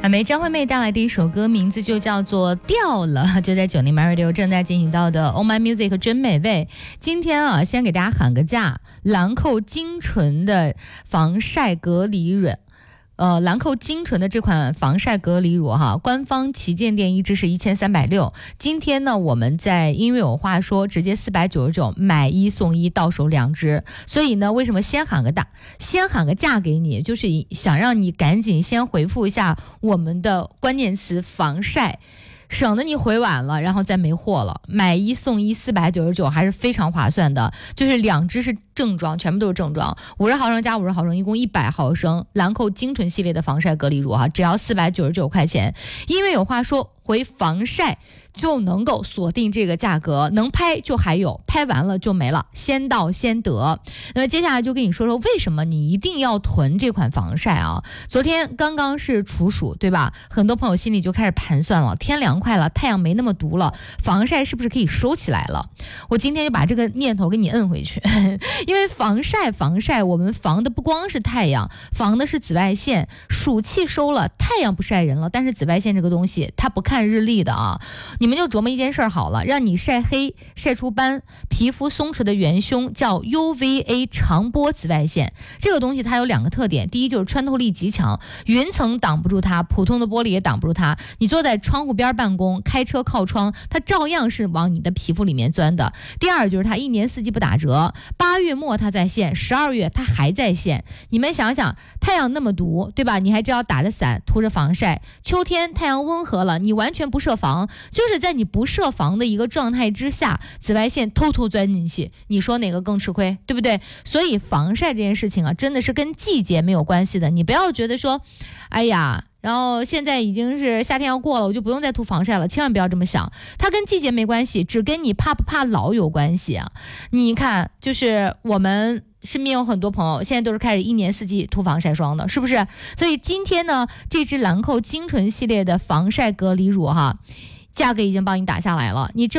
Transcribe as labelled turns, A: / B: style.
A: 梅张惠妹带来的一首歌，名字就叫做掉了，就在90 My Radio 正在进行到的 Oh My Music 真美味。今天啊，先给大家喊个价，兰蔻精纯的防晒隔离乳。兰蔻精纯的这款防晒隔离乳哈，官方旗舰店一支是1360，今天呢我们在音乐有话说直接499买1送1，到手2支。所以呢，为什么先喊个价给你，就是想让你赶紧先回复一下我们的关键词防晒，省得你回晚了然后再没货了。买1送1499还是非常划算的，就是2支是正装，全部都是正装，50毫升加50毫升，一共100毫升，兰蔻精纯系列的防晒隔离乳哈，只要499块钱。因为有话说，回防晒就能够锁定这个价格，能拍就还有，拍完了就没了，先到先得。那么接下来就跟你说说为什么你一定要囤这款防晒啊。昨天刚刚是处暑对吧，很多朋友心里就开始盘算了，天凉快了，太阳没那么毒了，防晒是不是可以收起来了。我今天就把这个念头给你摁回去因为防晒我们防的不光是太阳，防的是紫外线。暑气收了，太阳不晒人了，但是紫外线这个东西它不看日历的啊。你们就琢磨一件事好了，让你晒黑晒出斑，皮肤松弛的元凶叫 UVA 长波紫外线。这个东西它有2个特点，第一就是穿透力极强，云层挡不住它，普通的玻璃也挡不住它。你坐在窗户边办公，开车靠窗，它照样是往你的皮肤里面钻的。第二就是它一年四季不打折，8月末它在线，12月它还在线。你们想想，太阳那么毒对吧，你还知道打着伞涂着防晒，秋天太阳温和了，你完全不设防，就是在你不设防的一个状态之下，紫外线偷偷钻进去，你说哪个更吃亏，对不对？所以防晒这件事情啊，真的是跟季节没有关系的。你不要觉得说哎呀，然后现在已经是夏天要过了，我就不用再涂防晒了，千万不要这么想，它跟季节没关系，只跟你怕不怕老有关系啊。你看，就是我们身边有很多朋友现在都是开始一年四季涂防晒霜的，是不是？所以今天呢，这支兰蔻精纯系列的防晒隔离乳哈，价格已经帮你打下来了，你